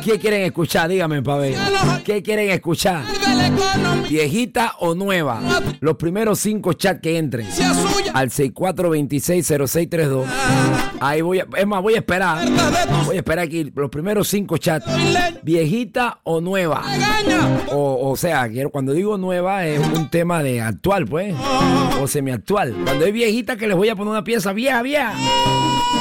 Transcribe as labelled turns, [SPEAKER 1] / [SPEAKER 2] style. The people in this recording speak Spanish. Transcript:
[SPEAKER 1] ¿Qué quieren escuchar? Dígame, pa' ver. ¿Qué quieren escuchar? ¿Viejita o nueva? Los primeros 5 chats que entren al 64260632. Ahí voy a esperar. Voy a esperar aquí los primeros 5 chats. ¿Viejita o nueva? O sea, cuando digo nueva es un tema de actual, pues. O semiactual. Cuando es viejita, que les voy a poner una pieza vieja.